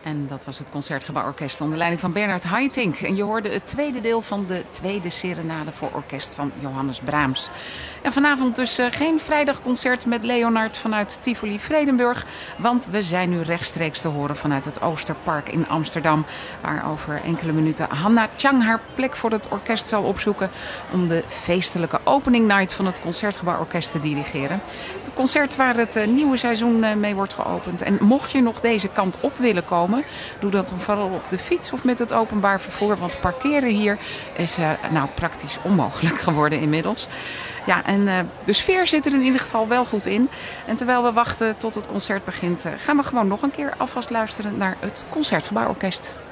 En dat was het Concertgebouworkest onder leiding van Bernard Haitink. En je hoorde het tweede deel van de tweede serenade voor orkest van Johannes Brahms. En vanavond dus geen vrijdagconcert met Leonard vanuit Tivoli Vredenburg. Want we zijn nu rechtstreeks te horen vanuit het Oosterpark in Amsterdam. Waar over enkele minuten Hanna Chang haar plek voor het orkest zal opzoeken. Om de feestelijke opening night van het Concertgebouworkest te dirigeren. Het concert waar het nieuwe seizoen mee wordt geopend. En mocht je nog deze kant op willen komen, doe dat dan vooral op de fiets of met het openbaar vervoer. Want parkeren hier is praktisch onmogelijk geworden inmiddels. Ja, en de sfeer zit er in ieder geval wel goed in. En terwijl we wachten tot het concert begint, gaan we gewoon nog een keer alvast luisteren naar het Concertgebouworkest.